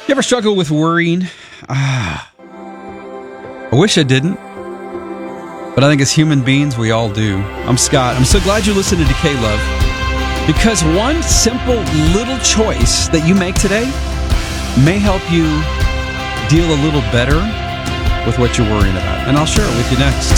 You ever struggle with worrying? I wish I didn't, but I think as human beings, we all do. I'm Scott. I'm so glad you listened to Decay Love, because one simple little choice that you make today may help you deal a little better with what you're worrying about. And I'll share it with you next.